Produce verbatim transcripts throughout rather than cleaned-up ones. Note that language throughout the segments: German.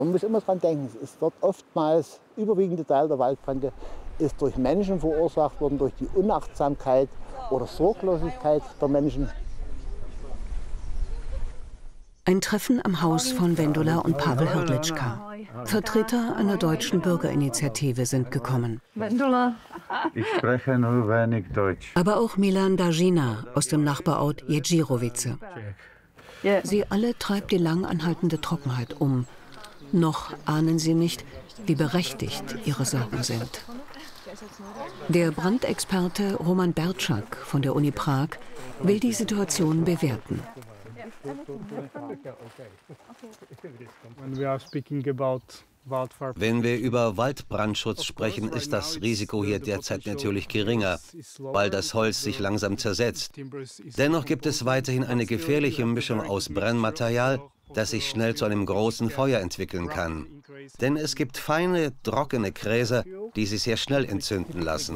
Man muss immer dran denken, es wird oftmals, überwiegende Teil der Waldbrände ist durch Menschen verursacht worden, durch die Unachtsamkeit oder Sorglosigkeit der Menschen. Ein Treffen am Haus von Wendula und Pavel Hrdlička. Vertreter einer deutschen Bürgerinitiative sind gekommen. Wendula. Ich spreche nur wenig Deutsch. Aber auch Milan Dažina aus dem Nachbarort Ježířovice. Sie alle treibt die lang anhaltende Trockenheit um. Noch ahnen sie nicht, wie berechtigt ihre Sorgen sind. Der Brandexperte Roman Bertschak von der Uni Prag will die Situation bewerten. Wenn wir über Waldbrandschutz sprechen, ist das Risiko hier derzeit natürlich geringer, weil das Holz sich langsam zersetzt. Dennoch gibt es weiterhin eine gefährliche Mischung aus Brennmaterial, das sich schnell zu einem großen Feuer entwickeln kann. Denn es gibt feine, trockene Gräser, die sich sehr schnell entzünden lassen.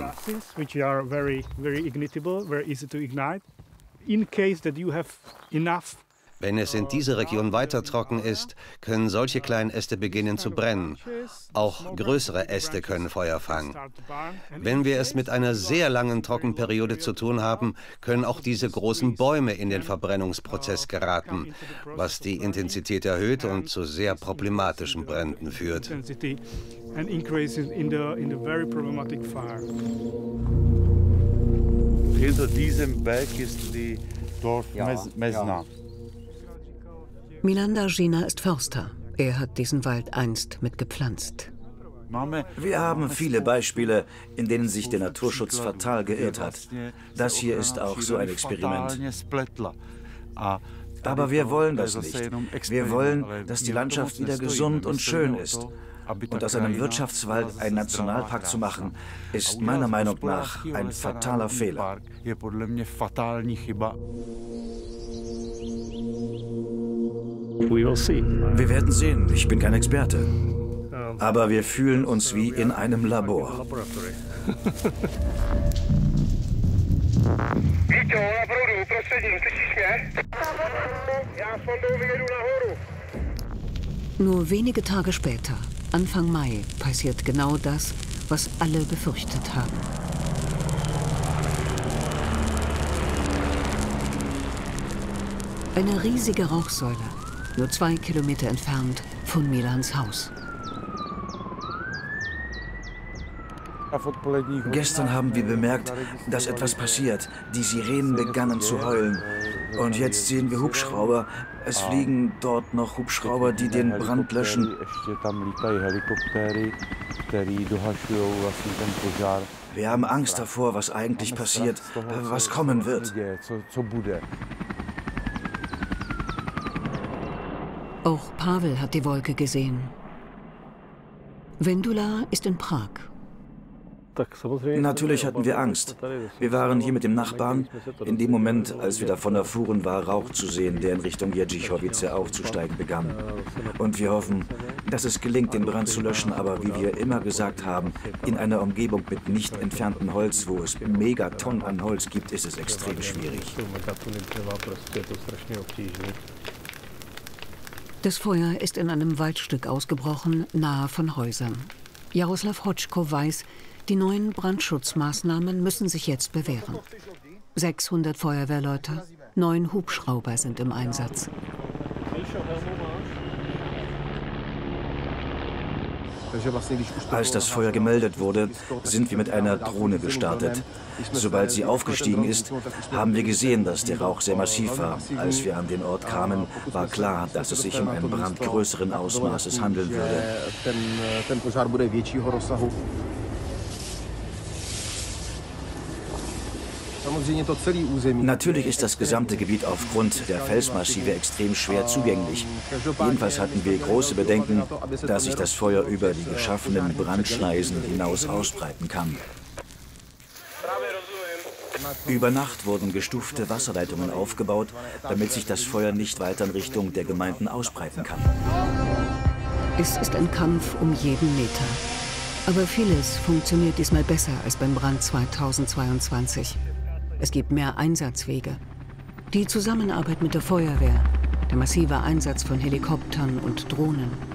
Wenn es in dieser Region weiter trocken ist, können solche kleinen Äste beginnen zu brennen. Auch größere Äste können Feuer fangen. Wenn wir es mit einer sehr langen Trockenperiode zu tun haben, können auch diese großen Bäume in den Verbrennungsprozess geraten, was die Intensität erhöht und zu sehr problematischen Bränden führt. Hinter diesem Berg ist die Dorf Mezna. Milan Dažina ist Förster. Er hat diesen Wald einst mitgepflanzt. Wir haben viele Beispiele, in denen sich der Naturschutz fatal geirrt hat. Das hier ist auch so ein Experiment. Aber wir wollen das nicht. Wir wollen, dass die Landschaft wieder gesund und schön ist. Und aus einem Wirtschaftswald einen Nationalpark zu machen, ist meiner Meinung nach ein fataler Fehler. Wir werden sehen, ich bin kein Experte. Aber wir fühlen uns wie in einem Labor. Nur wenige Tage später, Anfang Mai, passiert genau das, was alle befürchtet haben. Eine riesige Rauchsäule, nur zwei Kilometer entfernt von Milans Haus. Gestern haben wir bemerkt, dass etwas passiert. Die Sirenen begannen zu heulen. Und jetzt sehen wir Hubschrauber. Es fliegen dort noch Hubschrauber, die den Brand löschen. Wir haben Angst davor, was eigentlich passiert, was kommen wird. Auch Pavel hat die Wolke gesehen. Wendula ist in Prag. Natürlich hatten wir Angst. Wir waren hier mit dem Nachbarn. In dem Moment, als wir davon erfuhren, war Rauch zu sehen, der in Richtung Ježířovice aufzusteigen begann. Und wir hoffen, dass es gelingt, den Brand zu löschen, aber wie wir immer gesagt haben, in einer Umgebung mit nicht entferntem Holz, wo es Megatonnen an Holz gibt, ist es extrem schwierig. Das Feuer ist in einem Waldstück ausgebrochen, nahe von Häusern. Jaroslav Hotschko weiß, die neuen Brandschutzmaßnahmen müssen sich jetzt bewähren. sechshundert Feuerwehrleute, neun Hubschrauber sind im Einsatz. Als das Feuer gemeldet wurde, sind wir mit einer Drohne gestartet. Sobald sie aufgestiegen ist, haben wir gesehen, dass der Rauch sehr massiv war. Als wir an den Ort kamen, war klar, dass es sich um einen Brand größeren Ausmaßes handeln würde. Natürlich ist das gesamte Gebiet aufgrund der Felsmassive extrem schwer zugänglich. Jedenfalls hatten wir große Bedenken, dass sich das Feuer über die geschaffenen Brandschneisen hinaus ausbreiten kann. Über Nacht wurden gestufte Wasserleitungen aufgebaut, damit sich das Feuer nicht weiter in Richtung der Gemeinden ausbreiten kann. Es ist ein Kampf um jeden Meter. Aber vieles funktioniert diesmal besser als beim Brand zweitausendzweiundzwanzig. Es gibt mehr Einsatzwege. Die Zusammenarbeit mit der Feuerwehr, der massive Einsatz von Helikoptern und Drohnen.